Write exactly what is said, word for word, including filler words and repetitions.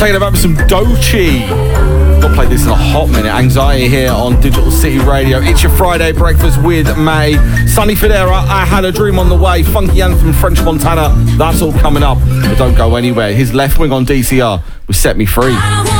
Taking it back with some Doechii. Got to play this in a hot minute. Anxiety here on Digital City Radio. It's your Friday breakfast with May. Sonny Fodera, I Had a Dream on the way. Funky Anthem, French Montana. That's all coming up. But don't go anywhere. His Left Wing on D C R will Set Me Free.